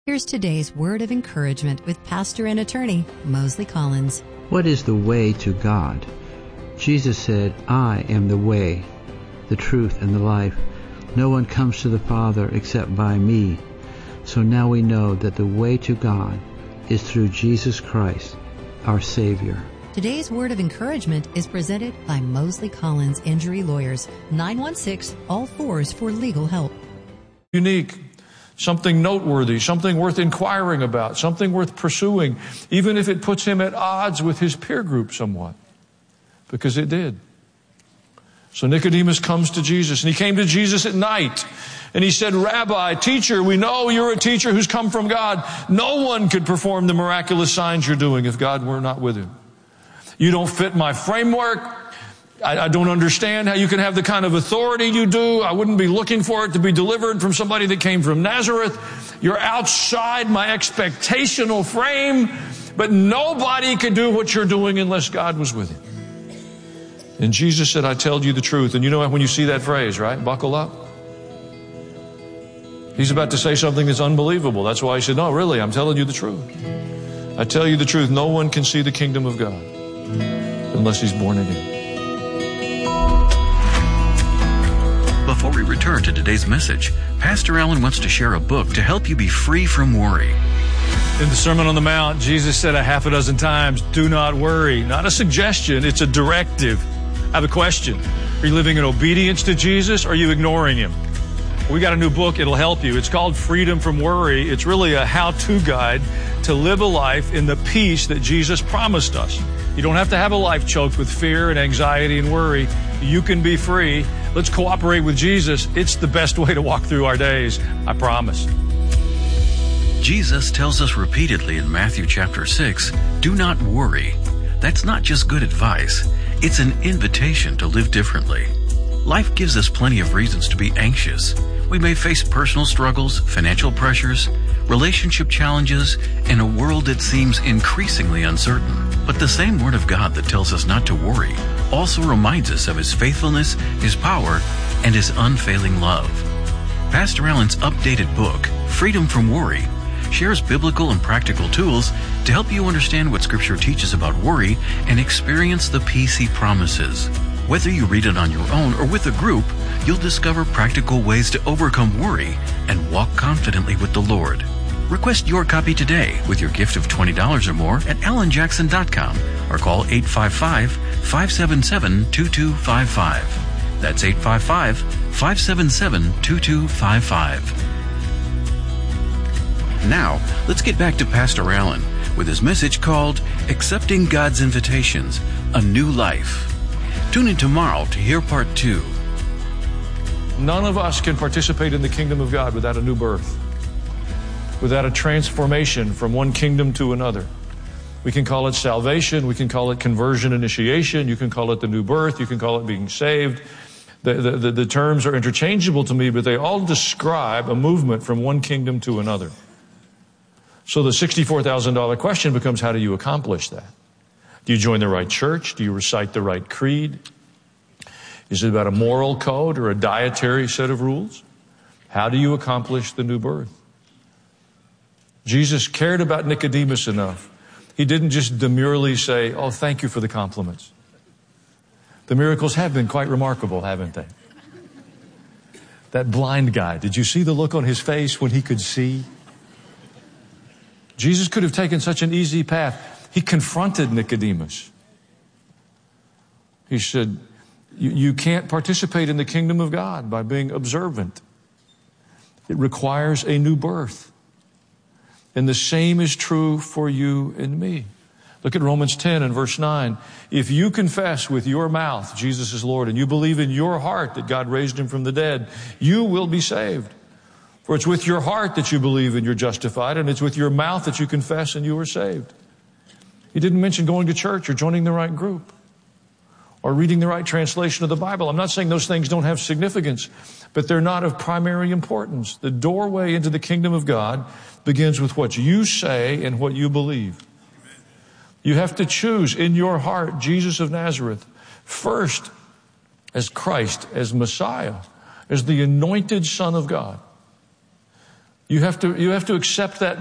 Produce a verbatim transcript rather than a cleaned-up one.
Here's today's word of encouragement with pastor and attorney Mosley Collins. What is the way to God? Jesus said, I am the way, the truth, and the life. No one comes to the Father except by me. So now we know that the way to God is through Jesus Christ, our Savior. Today's word of encouragement is presented by Mosley Collins Injury Lawyers, nine one six, all fours for legal help. Unique, something noteworthy, something worth inquiring about, something worth pursuing, even if it puts him at odds with his peer group somewhat, because it did. So Nicodemus comes to Jesus, and he came to Jesus at night, and he said, Rabbi, teacher, we know you're a teacher who's come from God. No one could perform the miraculous signs you're doing if God were not with him. You don't fit my framework. I, I don't understand how you can have the kind of authority you do. I wouldn't be looking for it to be delivered from somebody that came from Nazareth. You're outside my expectational frame, but nobody could do what you're doing unless God was with him. And Jesus said, I tell you the truth. And you know when you see that phrase, right? Buckle up. He's about to say something that's unbelievable. That's why he said, no, really, I'm telling you the truth. I tell you the truth. No one can see the kingdom of God unless he's born again. Before we return to today's message, Pastor Allen wants to share a book to help you be free from worry. In the Sermon on the Mount, Jesus said a half a dozen times, do not worry. Not a suggestion, it's a directive. I have a question. Are you living in obedience to Jesus, or are you ignoring him? We got a new book, it'll help you. It's called Freedom from Worry. It's really a how-to guide to live a life in the peace that Jesus promised us. You don't have to have a life choked with fear and anxiety and worry. You can be free. Let's cooperate with Jesus. It's the best way to walk through our days, I promise. Jesus tells us repeatedly in Matthew chapter six, do not worry. That's not just good advice. It's an invitation to live differently. Life gives us plenty of reasons to be anxious. We may face personal struggles, financial pressures, relationship challenges, and a world that seems increasingly uncertain. But the same Word of God that tells us not to worry also reminds us of His faithfulness, His power, and His unfailing love. Pastor Allen's updated book, Freedom from Worry, shares biblical and practical tools to help you understand what Scripture teaches about worry and experience the peace He promises. Whether you read it on your own or with a group, you'll discover practical ways to overcome worry and walk confidently with the Lord. Request your copy today with your gift of twenty dollars or more at alan jackson dot com or call eight five five, five seven seven, two two five five. That's eight five five, five seven seven, two two five five. Now, let's get back to Pastor Allen with his message called Accepting God's Invitations, A New Life. Tune in tomorrow to hear part two. None of us can participate in the kingdom of God without a new birth, without a transformation from one kingdom to another. We can call it salvation. We can call it conversion initiation. You can call it the new birth. You can call it being saved. The, the, the, the terms are interchangeable to me, but they all describe a movement from one kingdom to another. So the sixty-four thousand dollars question becomes, how do you accomplish that? Do you join the right church? Do you recite the right creed? Is it about a moral code or a dietary set of rules? How do you accomplish the new birth? Jesus cared about Nicodemus enough. He didn't just demurely say, oh, thank you for the compliments. The miracles have been quite remarkable, haven't they? That blind guy, did you see the look on his face when he could see? Jesus could have taken such an easy path. He confronted Nicodemus. He said, you, you can't participate in the kingdom of God by being observant. It requires a new birth. And the same is true for you and me. Look at Romans ten and verse nine. If you confess with your mouth Jesus is Lord and you believe in your heart that God raised him from the dead, you will be saved. For it's with your heart that you believe and you're justified, and it's with your mouth that you confess and you are saved. He didn't mention going to church or joining the right group or reading the right translation of the Bible. I'm not saying those things don't have significance, but they're not of primary importance. The doorway into the kingdom of God begins with what you say and what you believe. You have to choose in your heart Jesus of Nazareth first as Christ, as Messiah, as the anointed Son of God. You have to, you have to accept that